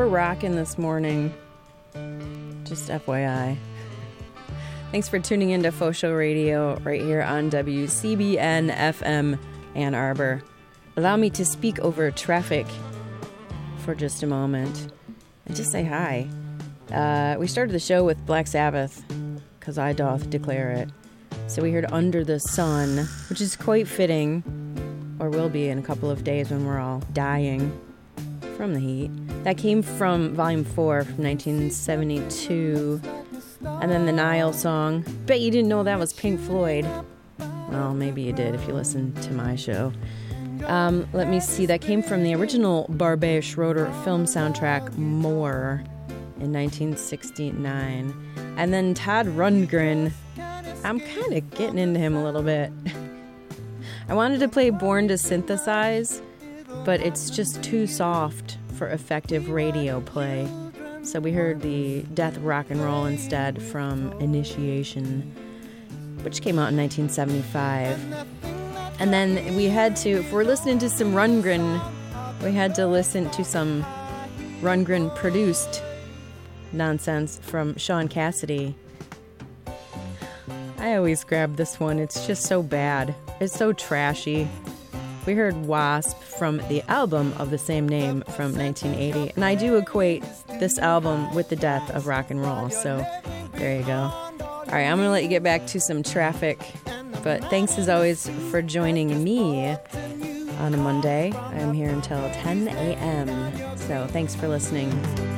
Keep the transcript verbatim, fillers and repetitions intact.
rocking this morning. Just F Y I. Thanks for tuning in to Faux Show Radio right here on W C B N F M Ann Arbor. Allow me to speak over traffic for just a moment and just say hi. Uh, we started the show with Black Sabbath, because I doth declare it. So we heard Under the Sun, which is quite fitting, or will be in a couple of days when we're all dying from the heat. That came from Volume four from nineteen seventy-two. And then the Nile song. Bet you didn't know that was Pink Floyd. Well, maybe you did if you listened to my show. Um, let me see. That came from the original Barbet Schroeder film soundtrack, More, in nineteen sixty-nine. And then Todd Rundgren. I'm kind of getting into him a little bit. I wanted to play Born to Synthesize, but it's just too soft for effective radio play. So we heard the Death Rock and Roll instead from Initiation, which came out in nineteen seventy-five. And then we had to, if we're listening to some Rundgren, we had to listen to some Rundgren produced nonsense from Sean Cassidy. I always grab this one. It's just so bad. It's so trashy. We heard Wasp from the album of the same name from nineteen eighty. And I do equate this album with the death of rock and roll. So there you go. All right, I'm going to let you get back to some traffic. But thanks as always for joining me on a Monday. I'm here until ten a.m. So thanks for listening.